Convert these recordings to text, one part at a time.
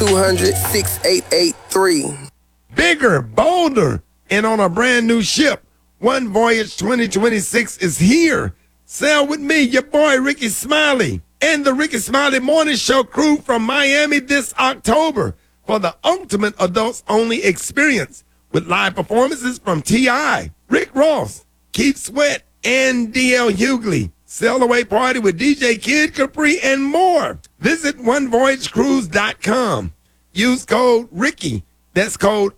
200-6883. Bigger, bolder, and on a brand new ship. One Voyage 2026 is here. Sail with me, your boy Ricky Smiley, and the Ricky Smiley Morning Show crew from Miami this October for the ultimate adults-only experience with live performances from T.I., Rick Ross, Keith Sweat, and D.L. Hughley. Sail away party with DJ Kid Capri and more. Visit OneVoyageCruise.com. Use code Ricky. That's code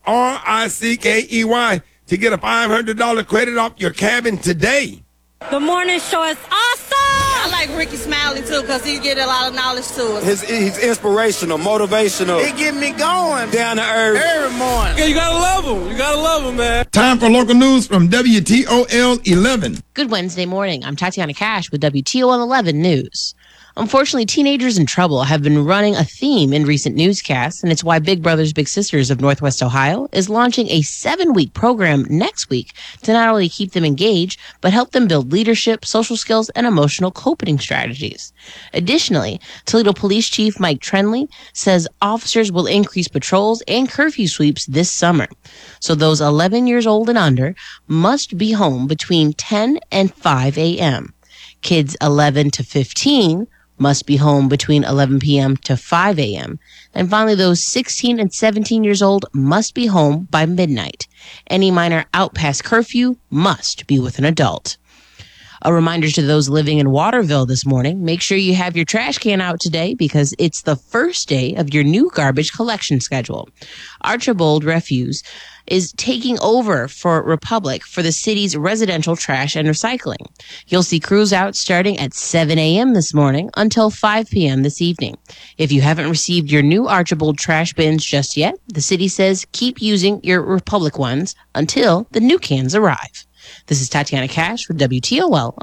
RICKEY to get a $500 credit off your cabin today. The morning show is awesome. I like Ricky Smiley, too, because he get a lot of knowledge to us. He's inspirational, motivational. He get me going. Down to earth. Every morning. Yeah, you gotta love him. You gotta love him, man. Time for local news from WTOL 11. Good Wednesday morning. I'm Tatiana Cash with WTOL 11 News. Unfortunately, teenagers in trouble have been running a theme in recent newscasts, and it's why Big Brothers Big Sisters of Northwest Ohio is launching a 7-week program next week to not only keep them engaged, but help them build leadership, social skills, and emotional coping strategies. Additionally, Toledo Police Chief Mike Trenley says officers will increase patrols and curfew sweeps this summer. So those 11 years old and under must be home between 10 and 5 a.m. Kids 11 to 15 must be home between 11 p.m. to 5 a.m. And finally, those 16 and 17 years old must be home by midnight. Any minor out past curfew must be with an adult. A reminder to those living in Waterville this morning, make sure you have your trash can out today because it's the first day of your new garbage collection schedule. Archibald Refuse is taking over for Republic for the city's residential trash and recycling. You'll see crews out starting at 7 a.m. this morning until 5 p.m. this evening. If you haven't received your new Archibald trash bins just yet, the city says keep using your Republic ones until the new cans arrive. This is Tatiana Cash for WTOL.